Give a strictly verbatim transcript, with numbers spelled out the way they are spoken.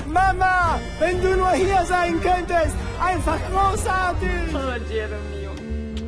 Mama, wenn du nur hier sein könntest. Einfach großartig. Oh, Jeremy,